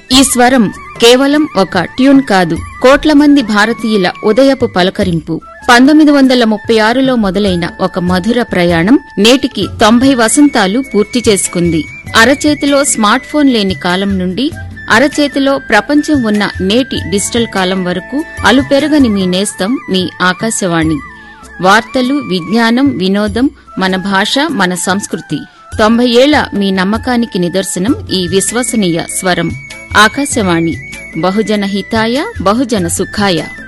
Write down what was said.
ఈ స్వరం కేవలం ఒక ట్యూన్ కాదు, కోట్ల మంది భారతీయుల ఉదయపు పలకరింపు. 1936లో మొదలైన ఒక మధుర ప్రయాణం నేటికి 90 వసంతాలు పూర్తి చేసుకుంది. అరచేతిలో స్మార్ట్ ఫోన్ లేని కాలం నుండి అరచేతిలో ప్రపంచం ఉన్న నేటి డిజిటల్ కాలం వరకు అలుపెరగని మీ నేస్తం మీ ఆకాశవాణి. వార్తలు, విజ్ఞానం, వినోదం, మన భాష, మన సంస్కృతి. 90 ఏళ్ల మీ నమ్మకానికి నిదర్శనం ఈ విశ్వసనీయ స్వరం. ఆకాశవాణి. బహుజన హితాయ, బహుజన సుఖాయ.